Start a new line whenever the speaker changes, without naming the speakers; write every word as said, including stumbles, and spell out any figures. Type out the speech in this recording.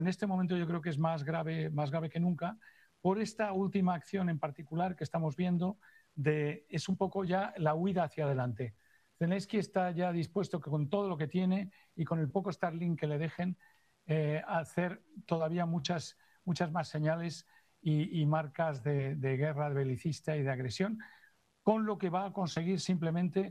en este momento yo creo que es más grave, más grave que nunca por esta última acción en particular que estamos viendo, de, es un poco ya la huida hacia adelante. Zelensky está ya dispuesto que con todo lo que tiene y con el poco Starlink que le dejen, eh, a hacer todavía muchas, muchas más señales y, y marcas de, de guerra belicista y de agresión, con lo que va a conseguir simplemente